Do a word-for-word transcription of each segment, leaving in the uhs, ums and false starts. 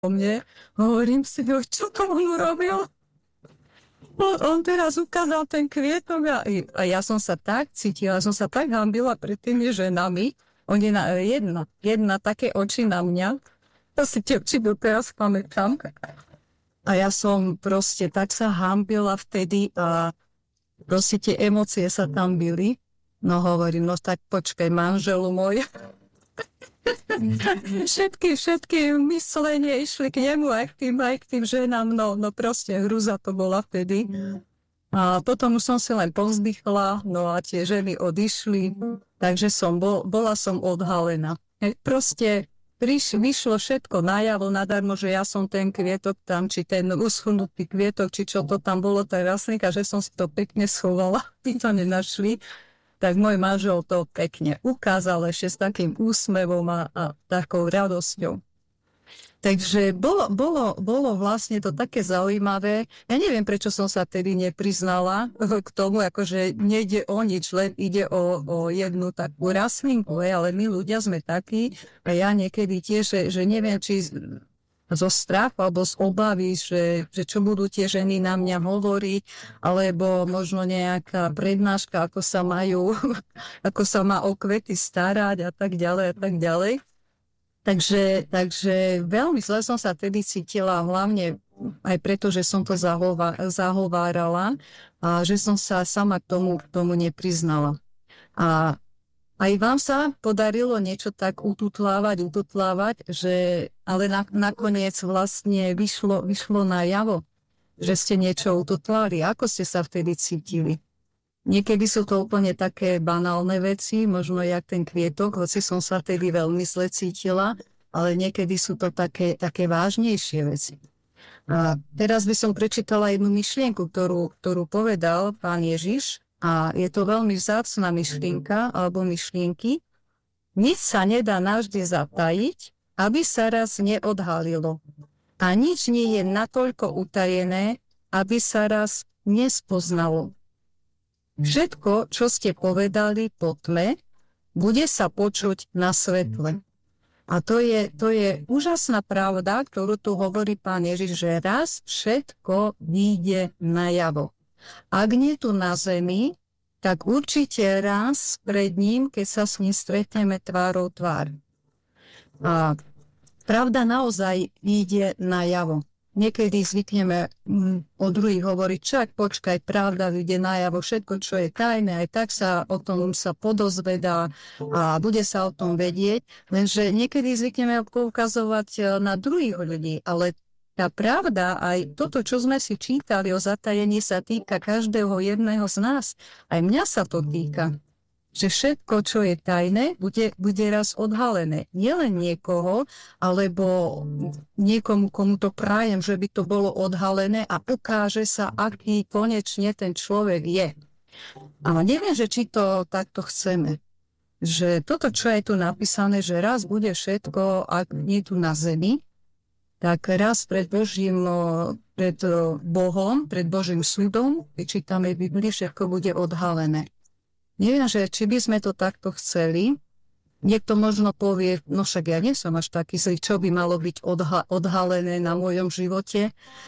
mne. Hovorím si, čo to on urobil? On, on teraz ukázal ten kvietok a, a ja som sa tak cítila, som sa tak hanbila pred tými ženami. Oni na jedna, jedna také oči na mňa. To si tie oči doteraz pamätám. A ja som proste tak sa hanbila vtedy a proste tie emócie sa tam byli. No hovorím, no tak počkaj, manželu môj. všetky, všetky myslenie išli k nemu aj k tým, aj k tým ženám, no, no proste hruza to bola vtedy. A potom už som si len povzdychla, no a tie ženy odišli, takže som bol, bola som odhalená. Proste priš, vyšlo všetko najavo, nadarmo, že ja som ten kvietok tam, či ten uschnutý kvietok, či čo to tam bolo, tá rastlíka, že som si to pekne schovala, tí to nenašli. Tak môj manžel to pekne ukázal ešte s takým úsmevom a, a takou radosťou. Takže bolo, bolo, bolo vlastne to také zaujímavé. Ja neviem, prečo som sa tedy nepriznala k tomu, akože nejde o nič, len ide o, o jednu takú rastlinku, ale my ľudia sme takí, a ja niekedy tiež, že, že neviem, či zo strachu alebo z obavy, že, že čo budú tie ženy na mňa hovoriť, alebo možno nejaká prednáška, ako sa majú, ako sa má o kvety starať a tak ďalej a tak ďalej. Takže, takže veľmi zle som sa tedy cítila, hlavne aj preto, že som to zahová, zahovárala a že som sa sama k tomu, k tomu nepriznala. A aj vám sa podarilo niečo tak ututlávať, ututlávať, že ale na, nakoniec vlastne vyšlo, vyšlo najavo, že ste niečo ututlali. Ako ste sa vtedy cítili? Niekedy sú to úplne také banálne veci, možno jak ten kvietok, hoci som sa vtedy veľmi zle cítila, ale niekedy sú to také, také vážnejšie veci. A teraz by som prečítala jednu myšlienku, ktorú, ktorú povedal pán Ježiš, a je to veľmi vzácna myšlienka alebo myšlienky. Nič sa nedá navždy zatajiť, aby sa raz neodhalilo. A nič nie je natoľko utajené, aby sa raz nespoznalo. Všetko, čo ste povedali po tme, bude sa počuť na svetle. A to je, to je úžasná pravda, ktorú tu hovorí pán Ježiš, že raz všetko vyjde najavo. Ak nie tu na zemi, tak určite raz pred ním, keď sa s ním stretneme tvárou tvár. A pravda naozaj ide najavo. Niekedy zvykneme mm, o druhých hovoriť, čak počkaj, pravda vyjde najavo, všetko, čo je tajné, aj tak sa o tom sa podozvedá a bude sa o tom vedieť, lenže niekedy zvykneme poukazovať na druhých ľudí, ale tá pravda, aj toto, čo sme si čítali o zatajení, sa týka každého jedného z nás. Aj mňa sa to týka. Že všetko, čo je tajné, bude, bude raz odhalené. Nielen niekoho, alebo niekomu, komu to prajem, že by to bolo odhalené a ukáže sa, aký konečne ten človek je. Ale neviem, že či to takto chceme. Že toto, čo je tu napísané, že raz bude všetko, ak nie tu na zemi, tak raz pred Božím, pred Bohom, pred Božím súdom, vyčítame Biblii, všetko bude odhalené. Neviem, že či by sme to takto chceli. Niekto možno povie, no však ja nie som až taký zlý, čo by malo byť odha- odhalené na mojom živote,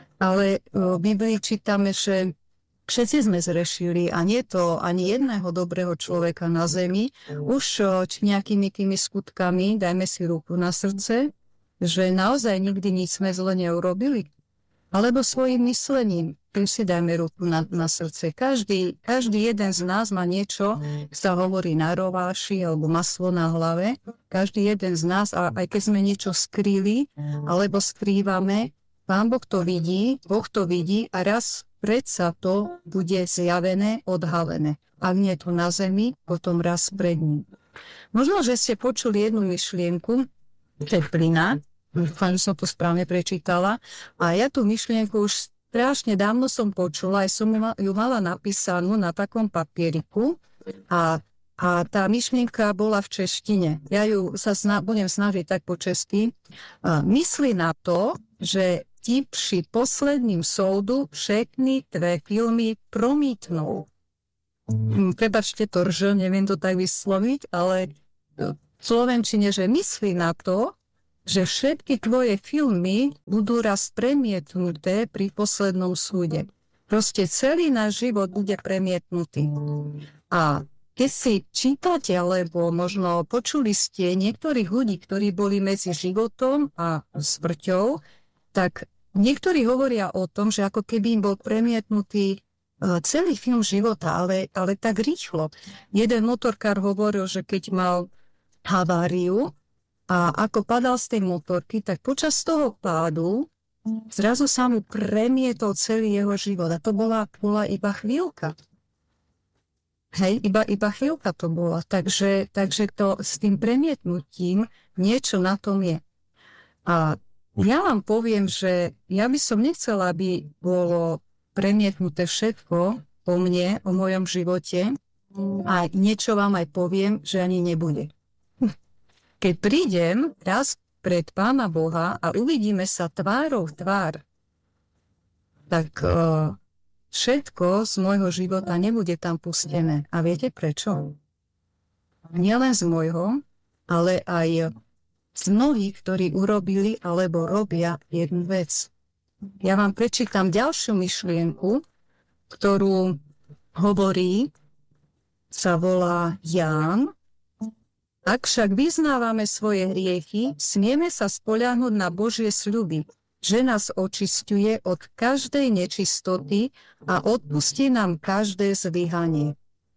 ale v Biblii čítame, že všetci sme zrešili a nie to ani jedného dobrého človeka na zemi, už či nejakými tými skutkami, dajme si ruku na srdce, že naozaj nikdy nič sme zle neurobili. Alebo svojim myslením, tým si dajme ruku na, na srdce. Každý, každý jeden z nás má niečo, sa hovorí na rováši alebo maslo na hlave. Každý jeden z nás, a aj keď sme niečo skrýli alebo skrývame, Pán Boh to vidí, Boh to vidí a raz predsa to bude zjavené, odhalené. Ak nie tu na zemi, potom raz pred ním. Možno, že ste počuli jednu myšlienku, Teplina, dúfam, že som to správne prečítala. A ja tú myšlienku už strašne dávno som počula, aj som ju mala napísanú na takom papieriku a, a tá myšlienka bola v češtine. Ja ju sa sna- budem snažiť tak po česky. Myslí na to, že ti při posledním soudu všechny tvé filmy promítnou. Prepačte to rž, neviem to tak vysloviť, ale v slovenčine, že myslí na to, že všetky tvoje filmy budú raz premietnuté pri poslednom súde. Proste celý náš život bude premietnutý. A keď si čítate, alebo možno počuli ste niektorých ľudí, ktorí boli medzi životom a smrťou, tak niektorí hovoria o tom, že ako keby im bol premietnutý celý film života, ale, ale tak rýchlo. Jeden motorkár hovoril, že keď mal haváriu a ako padal z tej motorky, tak počas toho pádu zrazu sa mu premietol celý jeho život. A to bola, bola iba chvíľka. Hej, iba, iba chvíľka to bola. Takže, takže to s tým premietnutím niečo na tom je. A ja vám poviem, že ja by som nechcela, aby bolo premietnuté všetko o mne, o mojom živote a niečo vám aj poviem, že ani nebude. Keď prídem raz pred Pána Boha a uvidíme sa tvárou v tvár, tak uh, všetko z môjho života nebude tam pustené. A viete prečo? Nielen z môjho, ale aj z mnohých, ktorí urobili alebo robia jednu vec. Ja vám prečítam ďalšiu myšlienku, ktorú hovorí, sa volá Ján. Ak však vyznávame svoje hriechy, smieme sa spoľahnúť na Božie sľuby, že nás očisťuje od každej nečistoty a odpustí nám každé zlyhanie.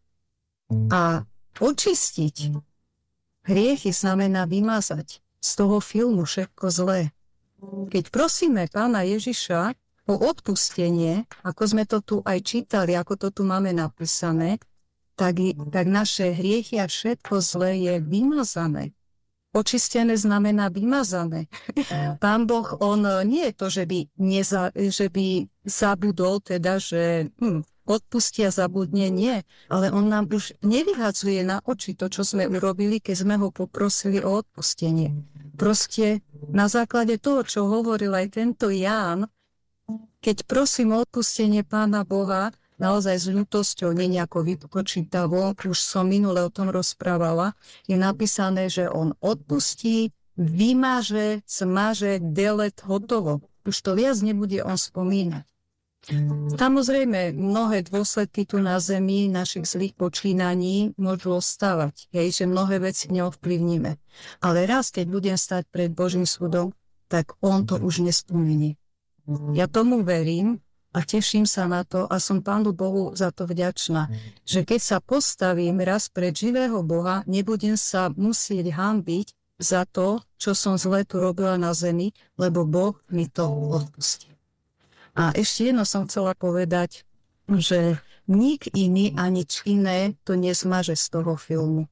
A očistiť hriechy znamená vymazať z toho filmu všetko zlé. Keď prosíme Pána Ježiša o odpustenie, ako sme to tu aj čítali, ako to tu máme napísané, tak, tak naše hriechy a všetko zlé je vymazané. Očistené znamená vymazané. Pán Boh, on nie je to, že by, neza, že by zabudol, teda, že hm, odpustia, zabudne, nie. Ale on nám už nevyhadzuje na oči to, čo sme urobili, keď sme ho poprosili o odpustenie. Proste na základe toho, čo hovoril aj tento Ján, keď prosím o odpustenie Pána Boha, naozaj s ľutosťou, nie nejako vypočítavo, už som minule o tom rozprávala, je napísané, že on odpustí, vymaže, smaže, delet, hotovo. Už to viac nebude on spomínať. Samozrejme, mnohé dôsledky tu na zemi našich zlých počínaní môžu ostávať, hej, že mnohé veci neovplyvníme. Ale raz, keď budem stať pred Božím súdom, tak on to už nespomíne. Ja tomu verím, a teším sa na to a som Pánu Bohu za to vďačná, že keď sa postavím raz pred živého Boha, nebudem sa musieť hanbiť za to, čo som zle tu robila na zemi, lebo Boh mi to odpustí. A ešte jedno som chcela povedať, že nik iný a nič iné to nezmaže z toho filmu.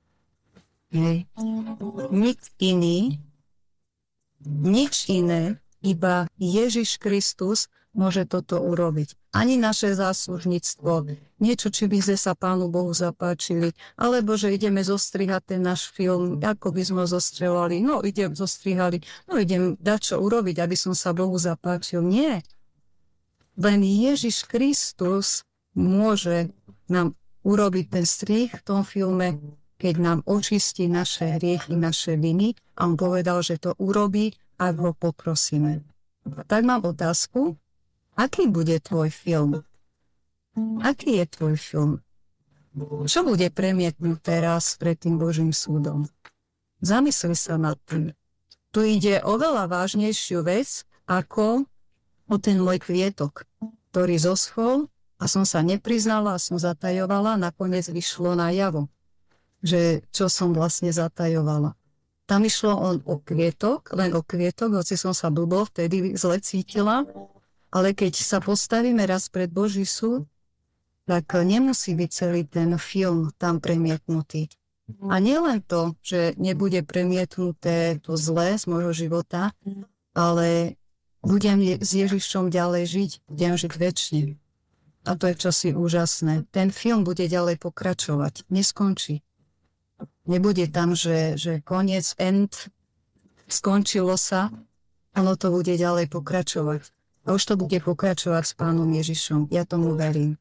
Hej. Nik iný, nič iné, iba Ježiš Kristus môže toto urobiť. Ani naše záslužníctvo, niečo, či by sme sa Pánu Bohu zapáčili, alebo že ideme zostrihať ten náš film, ako by sme ho zostrihali. No, idem zostrihali, no idem dať čo urobiť, aby som sa Bohu zapáčil. Nie. Len Ježiš Kristus môže nám urobiť ten strih v tom filme, keď nám očistí naše hriechy, naše viny. A on povedal, že to urobí, ak ho poprosíme. Tak mám otázku. Aký bude tvoj film? Aký je tvoj film? Čo bude premietnuté raz pred tým Božím súdom? Zamysli sa nad tým. Tu ide o veľa vážnejšiu vec, ako o ten môj kvietok, ktorý zoschol a som sa nepriznala a som zatajovala, nakoniec vyšlo najavo, že čo som vlastne zatajovala. Tam išlo on o kvietok, len o kvietok, hoci som sa blbo vtedy zle cítila, ale keď sa postavíme raz pred Boží súd, tak nemusí byť celý ten film tam premietnutý. A nielen to, že nebude premietnuté to zlé z môjho života, ale budem s Ježišom ďalej žiť, budem žiť večne. A to je čosi úžasné. Ten film bude ďalej pokračovať, neskončí. Nebude tam, že, že koniec, end, skončilo sa, ono to bude ďalej pokračovať. A už to bude pokračovať s Pánom Ježišom. Ja tomu verím.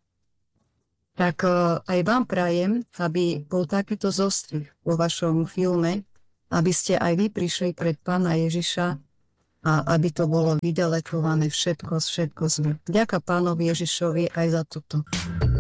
Tak uh, aj vám prajem, aby bol takýto zostrih vo vašom filme, aby ste aj vy prišli pred Pána Ježiša a aby to bolo vydelekované všetko, všetko zle. Ďaká Pánovi Ježišovi aj za toto.